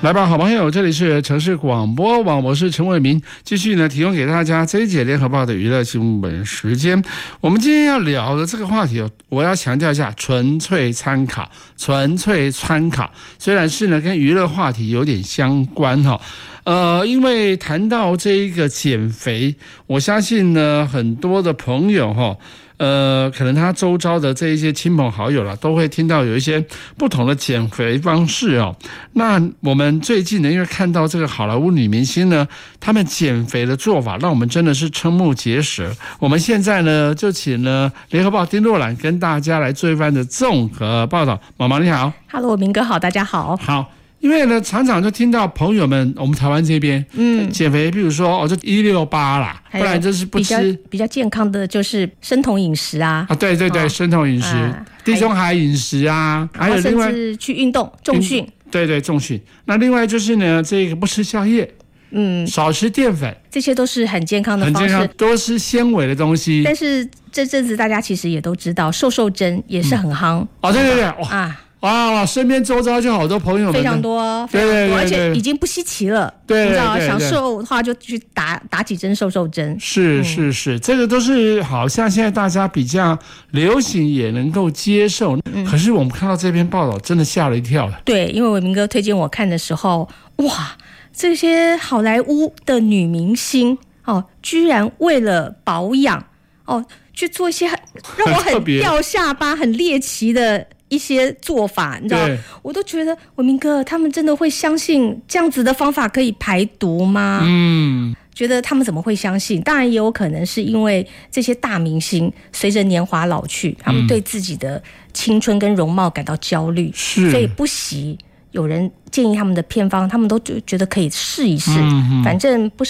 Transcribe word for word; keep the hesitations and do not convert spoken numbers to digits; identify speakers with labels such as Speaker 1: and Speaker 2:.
Speaker 1: 来吧，好朋友，这里是城市广播网，我是陈伟民，继续呢提供给大家这一节联合报的娱乐新闻时间。我们今天要聊的这个话题，我要强调一下，纯粹参考，纯粹参考，虽然是呢跟娱乐话题有点相关哈。呃，因为谈到这一个减肥，我相信呢很多的朋友哈。呃，可能他周遭的这一些亲朋好友啦，都会听到有一些不同的减肥方式哦。那我们最近呢，因为看到这个好莱坞女明星呢，她们减肥的做法，让我们真的是瞠目结舌。我们现在呢，就请了联合报丁若兰跟大家来做一番的综合报道。毛毛你好
Speaker 2: ，Hello， 明哥好，大家好，
Speaker 1: 好。因为呢，常常就听到朋友们，我们台湾这边，嗯，减肥，比如说哦，就一六八啦，不然就是不吃
Speaker 2: 比较比较健康的，就是生酮饮食啊，
Speaker 1: 啊，对对对，哦、生酮饮食、啊、地中海饮食啊，还有另外
Speaker 2: 甚至去运动重训，
Speaker 1: 对对重训。那另外就是呢，这个不吃宵夜，嗯，少吃淀粉，
Speaker 2: 这些都是很健康的方式，
Speaker 1: 很健康，多吃纤维的东西。
Speaker 2: 但是这阵子大家其实也都知道，瘦瘦针也是很夯、嗯、
Speaker 1: 哦，对对对，哇。啊哇，身边周遭就好多朋友们，
Speaker 2: 非常多，非常多，对对对对，而且已经不稀奇了。对，你知道，想瘦的话就去打打几针瘦瘦针。
Speaker 1: 是是是，这个都是好像现在大家比较流行，也能够接受。嗯、可是我们看到这篇报道，真的吓了一跳了。
Speaker 2: 对，因为伟明哥推荐我看的时候，哇，这些好莱坞的女明星哦，居然为了保养哦，去做一些让我很掉下巴、很猎奇的一些做法，你知道，我都觉得伟明哥他们真的会相信这样子的方法可以排毒吗？嗯，觉得他们怎么会相信？当然也有可能是因为这些大明星随着年华老去，他们对自己的青春跟容貌感到焦虑，
Speaker 1: 是，
Speaker 2: 所以不惜有人建议他们的偏方，他们都觉得可以试一试，嗯、反正不